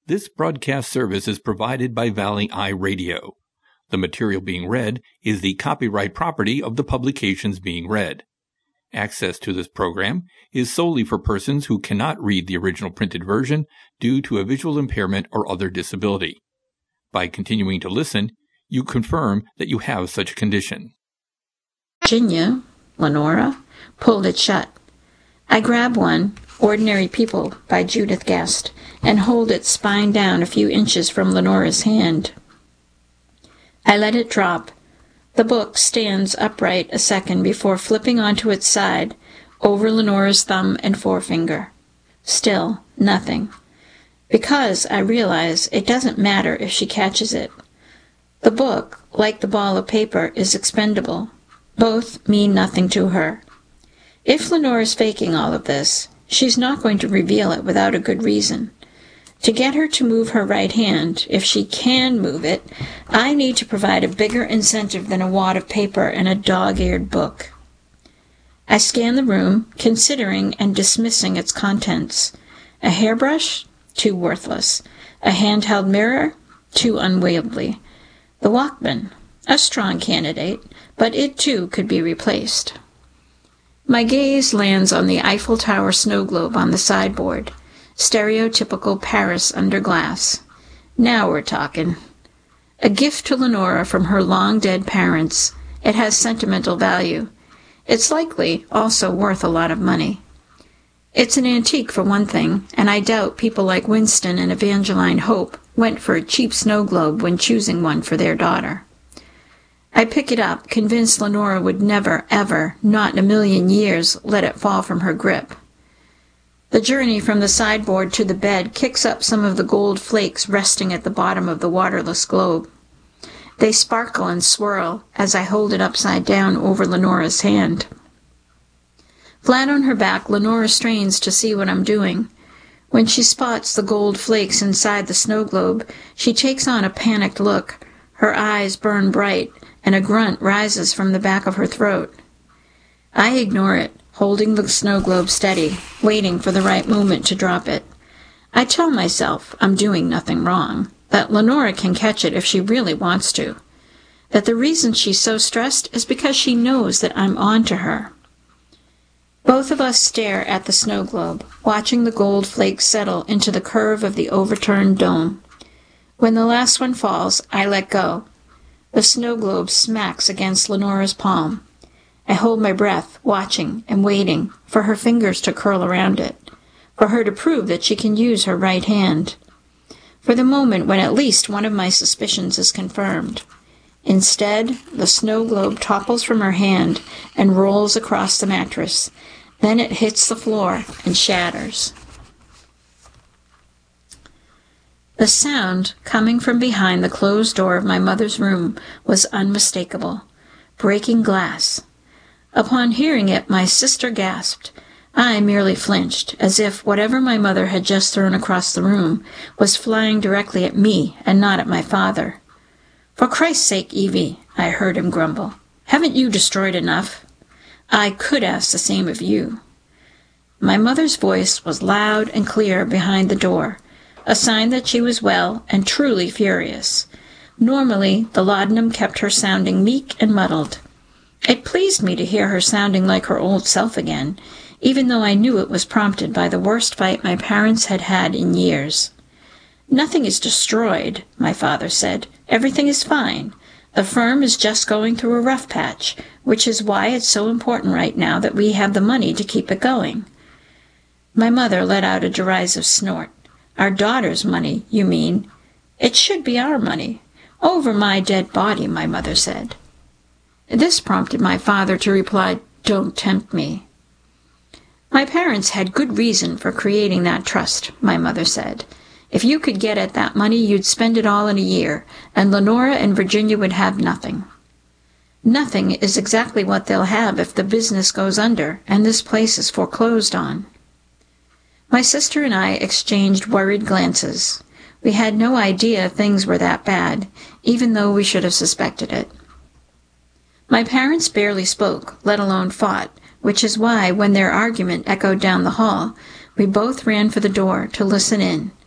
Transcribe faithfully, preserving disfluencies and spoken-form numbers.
This broadcast service is provided by Valley Eye Radio. The material being read is the copyright property of the publications being read. Access to this program is solely for persons who cannot read the original printed version due to a visual impairment or other disability. By continuing to listen, you confirm that you have such a condition. Virginia, Lenora, pulled it shut. I grab one, Ordinary People by Judith Guest, and hold it spine down a few inches from Lenora's hand. I let it drop. The book stands upright a second before flipping onto its side, over Lenora's thumb and forefinger. Still, nothing. Because, I realize, it doesn't matter if she catches it. The book, like the ball of paper, is expendable. Both mean nothing to her. If Lenora's faking all of this, she's not going to reveal it without a good reason. To get her to move her right hand, if she can move it, I need to provide a bigger incentive than a wad of paper and a dog-eared book. I scan the room, considering and dismissing its contents. A hairbrush? Too worthless. A handheld mirror? Too unwieldy. The Walkman? A strong candidate, but it too could be replaced. My gaze lands on the Eiffel Tower snow globe on the sideboard. Stereotypical Paris under glass. Now we're talking. A gift to Lenora from her long-dead parents. It has sentimental value. It's likely also worth a lot of money. It's an antique for one thing, and I doubt people like Winston and Evangeline Hope went for a cheap snow globe when choosing one for their daughter. I pick it up, convinced Lenora would never, ever, not in a million years, let it fall from her grip. The journey from the sideboard to the bed kicks up some of the gold flakes resting at the bottom of the waterless globe. They sparkle and swirl as I hold it upside down over Lenora's hand. Flat on her back, Lenora strains to see what I'm doing. When she spots the gold flakes inside the snow globe, she takes on a panicked look. Her eyes burn bright, and a grunt rises from the back of her throat. I ignore it, holding the snow globe steady, waiting for the right moment to drop it. I tell myself I'm doing nothing wrong, that Lenora can catch it if she really wants to, that the reason she's so stressed is because she knows that I'm on to her. Both of us stare at the snow globe, watching the gold flakes settle into the curve of the overturned dome. When the last one falls, I let go. The snow globe smacks against Lenora's palm. I hold my breath, watching and waiting for her fingers to curl around it, for her to prove that she can use her right hand, for the moment when at least one of my suspicions is confirmed. Instead, the snow globe topples from her hand and rolls across the mattress. Then it hits the floor and shatters. The sound coming from behind the closed door of my mother's room was unmistakable. Breaking glass. Upon hearing it, my sister gasped. I merely flinched, as if whatever my mother had just thrown across the room was flying directly at me and not at my father. "For Christ's sake, Evie," I heard him grumble. "Haven't you destroyed enough? I could ask the same of you." My mother's voice was loud and clear behind the door, a sign that she was well and truly furious. Normally, the laudanum kept her sounding meek and muddled. It pleased me to hear her sounding like her old self again, even though I knew it was prompted by the worst fight my parents had had in years. "Nothing is destroyed," my father said. "Everything is fine. The firm is just going through a rough patch, which is why it's so important right now that we have the money to keep it going." My mother let out a derisive snort. "Our daughter's money, you mean? It should be our money." "Over my dead body," my mother said. This prompted my father to reply, "Don't tempt me." "My parents had good reason for creating that trust," my mother said. "If you could get at that money, you'd spend it all in a year, and Lenora and Virginia would have nothing." "Nothing is exactly what they'll have if the business goes under and this place is foreclosed on." My sister and I exchanged worried glances. We had no idea things were that bad, even though we should have suspected it. My parents barely spoke, let alone fought, which is why, when their argument echoed down the hall, we both ran for the door to listen in.